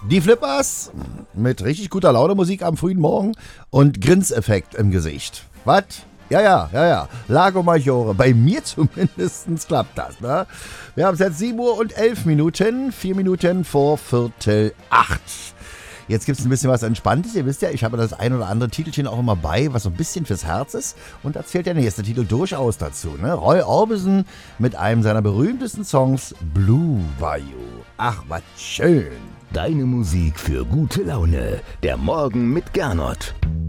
Die Flippers mit richtig guter Laune Musik am frühen Morgen und Grinseffekt im Gesicht. Was? Ja. Lago Maggiore. Bei mir zumindest klappt das, ne? Wir haben es jetzt 7 Uhr und 11 Minuten. 4 Minuten vor 7:45. Jetzt gibt es ein bisschen was Entspanntes. Ihr wisst ja, ich habe das ein oder andere Titelchen auch immer bei, was so ein bisschen fürs Herz ist. Und da zählt der nächste Titel durchaus dazu, ne? Roy Orbison mit einem seiner berühmtesten Songs, Blue Bayou. Ach, was schön. Deine Musik für gute Laune. Der Morgen mit Gernot.